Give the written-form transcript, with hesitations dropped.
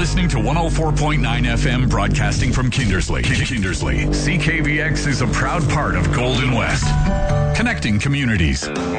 listening to 104.9 FM broadcasting from Kindersley. CKVX is a proud part of Golden West, connecting communities.